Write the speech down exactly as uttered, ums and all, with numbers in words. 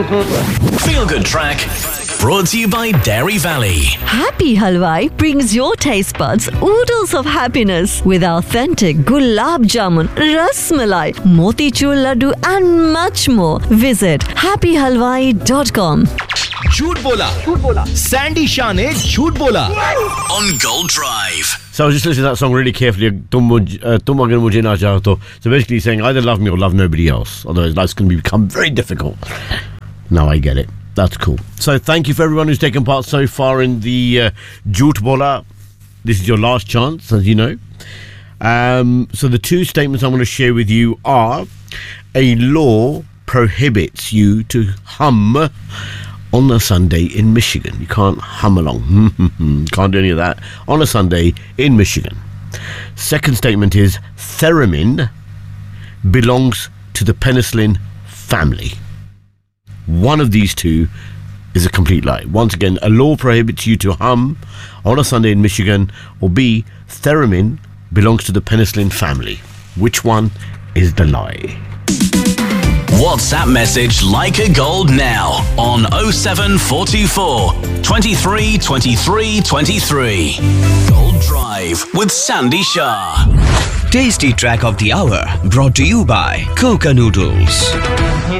Feel Good Track, brought to you by Dairy Valley. Happy Halwai brings your taste buds oodles of happiness with authentic gulab jamun, ras malai, motichur laddu and much more. Visit happy halwai dot com. झूठ बोला झूठ बोला Sandy Shah ने झूठ बोला On Gold Drive. So I was just listening to that song really carefully. Tum mujh- uh, tum agar mujhe na chaho to. So basically saying either love me or love nobody else. Otherwise life's going to become very difficult. Now I get it. That's cool. So thank you for everyone who's taken part so far in the uh, Jhoot Bola. This is your last chance, as you know. Um, so the two statements I'm going to share with you are: a law prohibits you to hum on a Sunday in Michigan. You can't hum along. Can't do any of that on a Sunday in Michigan. Second statement is theremin belongs to the penicillin family. One of these two is a complete lie. Once again, a law prohibits you to hum on a Sunday in Michigan, or B, theremin belongs to the penicillin family. Which one is the lie? WhatsApp message Like a Gold now on oh seven four two four, twenty-three twenty-three twenty-three. Gold Drive with Sandy Shah. Tasty track of the hour brought to you by Coca Noodles.